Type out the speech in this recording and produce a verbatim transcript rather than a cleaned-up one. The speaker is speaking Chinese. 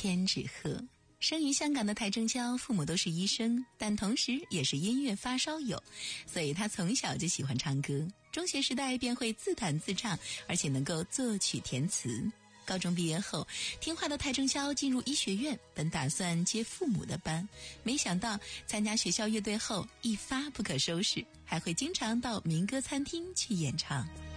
千纸鹤。生于香港的邰正宵，父母都是医生，但同时也是音乐发烧友，所以他从小就喜欢唱歌。中学时代便会自弹自唱，而且能够作曲填词。高中毕业后，听话的邰正宵进入医学院，本打算接父母的班，没想到参加学校乐队后一发不可收拾，还会经常到民歌餐厅去演唱。